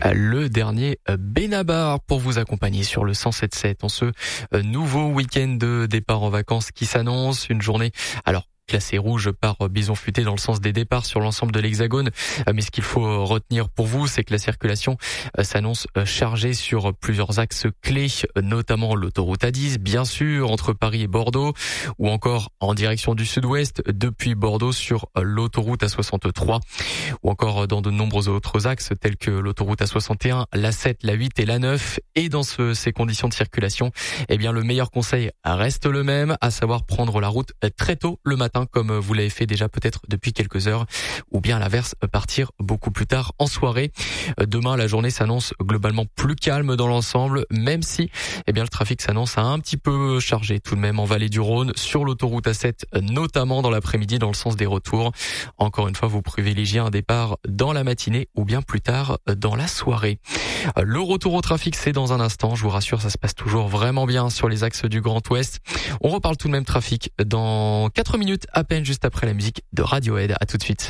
Le dernier Benabar pour vous accompagner sur le 107.7 en ce nouveau week-end de départ en vacances qui s'annonce. Une journée, alors classé rouge par Bison Futé dans le sens des départs sur l'ensemble de l'Hexagone. Mais ce qu'il faut retenir pour vous, c'est que la circulation s'annonce chargée sur plusieurs axes clés, notamment l'autoroute A10, bien sûr, entre Paris et Bordeaux, ou encore en direction du sud-ouest depuis Bordeaux sur l'autoroute A63, ou encore dans de nombreux autres axes tels que l'autoroute A61, l'A7, l'A8 et l'A9. Et dans ces conditions de circulation, eh bien, le meilleur conseil reste le même, à savoir prendre la route très tôt le matin, comme vous l'avez fait déjà peut-être depuis quelques heures, ou bien à l'inverse, partir beaucoup plus tard en soirée. Demain, la journée s'annonce globalement plus calme dans l'ensemble, même si eh bien, le trafic s'annonce un petit peu chargé tout de même en vallée du Rhône, sur l'autoroute A7, notamment dans l'après-midi dans le sens des retours. Encore une fois, vous privilégiez un départ dans la matinée ou bien plus tard dans la soirée. Le retour au trafic, c'est dans un instant. Je vous rassure, ça se passe toujours vraiment bien sur les axes du Grand Ouest. On reparle tout de même trafic dans 4 minutes à peine, juste après la musique de Radiohead. À tout de suite.